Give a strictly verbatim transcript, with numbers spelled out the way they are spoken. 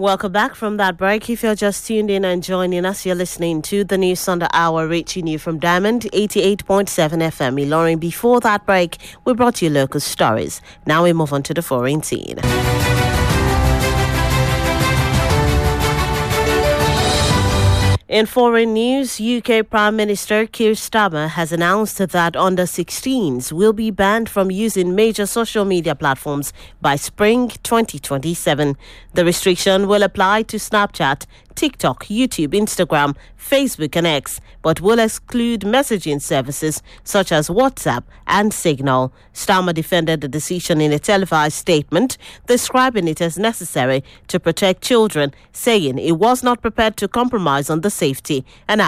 Welcome back from that break. If you're just tuned in and joining us, you're listening to the News on the Hour, reaching you from Diamond eighty-eight point seven F M. Ilorin. Before that break, we brought you local stories. Now we move on to the foreign scene. In foreign news, U K Prime Minister Keir Starmer has announced that under sixteens will be banned from using major social media platforms by spring twenty twenty-seven. The restriction will apply to Snapchat, TikTok, YouTube, Instagram, Facebook and X, but will exclude messaging services such as WhatsApp and Signal. Starmer defended the decision in a televised statement, describing it as necessary to protect children, saying it was not prepared to compromise on the safety and